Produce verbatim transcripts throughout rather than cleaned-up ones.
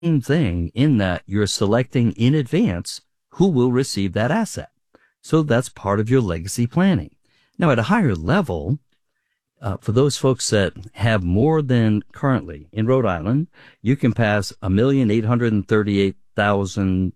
same thing in that you're selecting in advance who will receive that asset. So that's part of your legacy planning. Now, at a higher level, uh, for those folks that have more than currently in Rhode Island, you can pass a million eight hundred thirty-eight thousand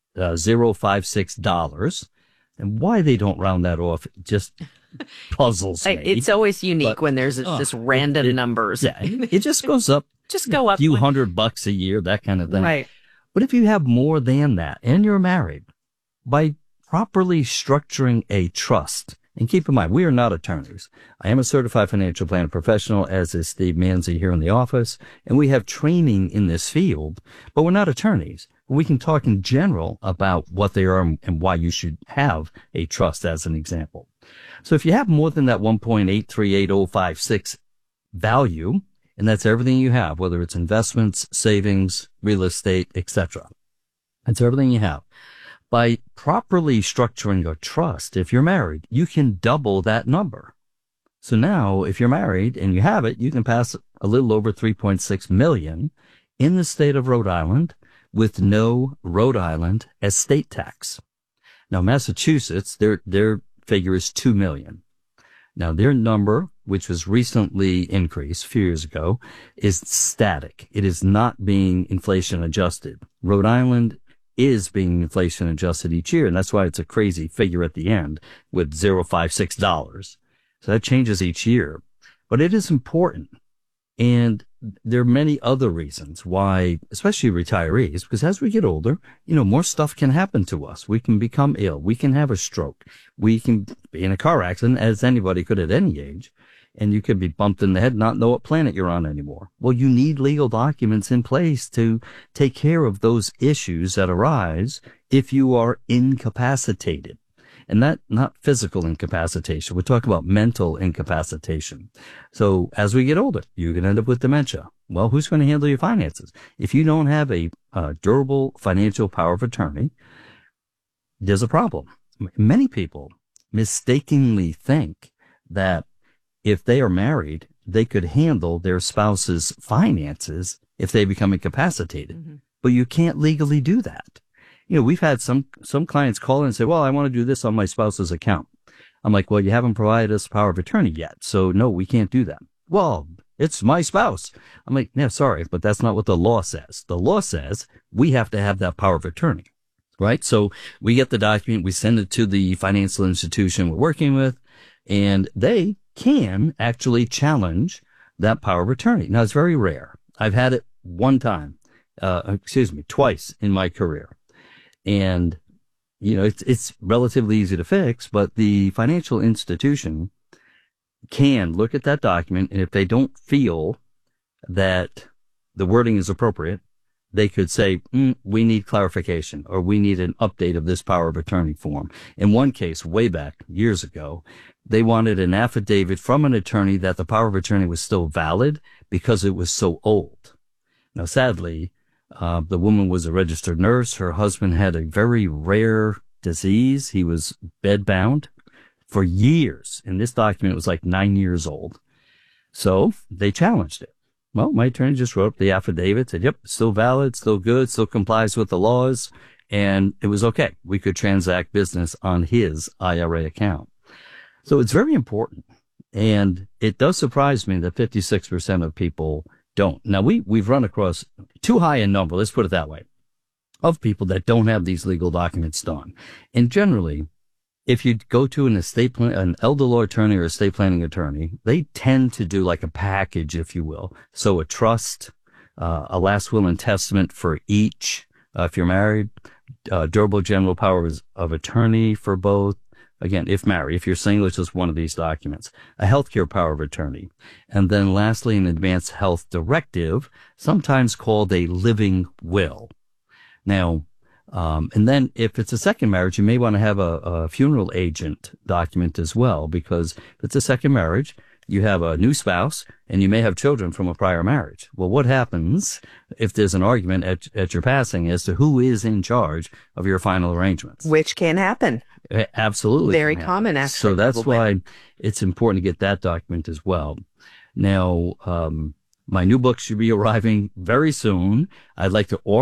zero five six dollars. And why they don't round that off just puzzles me. It's always unique but, when there's oh, just random it, it, numbers. Yeah, it just goes up. Just go up. A few one. hundred bucks a year, that kind of thing. Right. But if you have more than that and you're married, by properly structuring a trust, and keep in mind, we are not attorneys. I am a certified financial planner professional, as is Steve Manzi here in the office, and we have training in this field, but we're not attorneys. We can talk in general about what they are and why you should have a trust as an example. So if you have more than that one point eight three eight zero five six value, and that's everything you have, whether it's investments, savings, real estate, et cetera. That's everything you have. By properly structuring a trust, if you're married, you can double that number. So now, if you're married and you have it, you can pass a little over three point six million in the state of Rhode Island with no Rhode Island estate tax. Now, Massachusetts, their their figure is two million. Now, their number, which was recently increased a few years ago, is static. It is not being inflation adjusted. Rhode Island is being inflation adjusted each year, and that's why it's a crazy figure at the end with zero point five six dollars. So that changes each year. But it is important. And there are many other reasons why, especially retirees, because as we get older, you know, more stuff can happen to us. We can become ill. We can have a stroke. We can be in a car accident, as anybody could at any age. And you could be bumped in the head and not know what planet you're on anymore. Well, you need legal documents in place to take care of those issues that arise if you are incapacitated. And that, not physical incapacitation. We're talking about mental incapacitation. So as we get older, you can end up with dementia. Well, who's going to handle your finances? If you don't have a uh, durable financial power of attorney, there's a problem. Many people mistakenly think that if they are married, they could handle their spouse's finances if they become incapacitated. Mm-hmm. But you can't legally do that. You know, we've had some, some clients call in and say, well, I want to do this on my spouse's account. I'm like, well, you haven't provided us power of attorney yet. So no, we can't do that. Well, it's my spouse. I'm like, yeah, sorry, but that's not what the law says. The law says we have to have that power of attorney, right? So we get the document, we send it to the financial institution we're working with, and they can actually challenge that power of attorney. Now, it's very rare. I've had it one time, uh, excuse me, twice in my career. And, you know, it's, it's relatively easy to fix, but the financial institution can look at that document, and if they don't feel that the wording is appropriate, they could say, mm, we need clarification, or we need an update of this power of attorney form. In one case, way back years ago, they wanted an affidavit from an attorney that the power of attorney was still valid because it was so old. Now, sadly, uh, the woman was a registered nurse. Her husband had a very rare disease. He was bedbound for years, and this document was like nine years old. So they challenged it. Well, my attorney just wrote up the affidavit, said, yep, still valid, still good, still complies with the laws, and it was okay. We could transact business on his I R A account. So it's very important, and it does surprise me that fifty-six percent of people don't. Now, we, we've run across too high a number, let's put it that way, of people that don't have these legal documents done. And generally, if you go to an estate plan, an elder law attorney or estate planning attorney, they tend to do like a package, if you will. So a trust, uh, a last will and testament for each, uh, if you're married, uh, durable general powers of attorney for both. Again, if married, if you're single, it's just one of these documents. A healthcare power of attorney. And then lastly, an advanced health directive, sometimes called a living will. Now, Um, and then if it's a second marriage, you may want to have a, a funeral agent document as well, because if it's a second marriage, you have a new spouse and you may have children from a prior marriage. Well, what happens if there's an argument at, at your passing as to who is in charge of your final arrangements? Which can happen. Absolutely. Very common, actually. So that's why it's important to get that document as well. Now, um, My new book should be arriving very soon. I'd like to offer